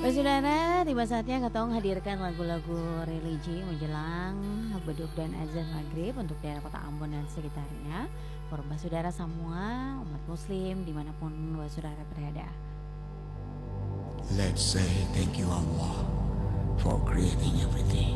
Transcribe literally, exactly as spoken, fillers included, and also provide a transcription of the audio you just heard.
Baik saudara, tiba saatnya Katong hadirkan lagu-lagu religi menjelang beduk dan azan maghrib untuk daerah kota Ambon dan sekitarnya. For saudara semua, umat muslim dimanapun saudara berada. Let's say thank you Allah for creating everything.